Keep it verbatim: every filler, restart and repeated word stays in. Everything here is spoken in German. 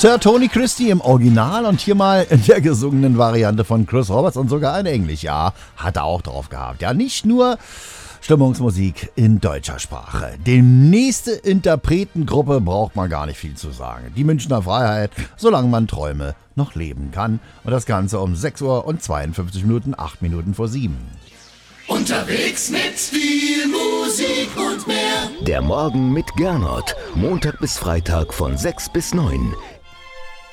Sir Tony Christie im Original und hier mal in der gesungenen Variante von Chris Roberts und sogar in Englisch. Ja, hat er auch drauf gehabt. Ja, nicht nur Stimmungsmusik in deutscher Sprache. Die nächste Interpretengruppe braucht man gar nicht viel zu sagen. Die Münchner Freiheit, solange man Träume noch leben kann. Und das Ganze um sechs Uhr und zweiundfünfzig Minuten, acht Minuten vor sieben. Unterwegs mit viel Musik und mehr. Der Morgen mit Gernot. Montag bis Freitag von sechs bis neun.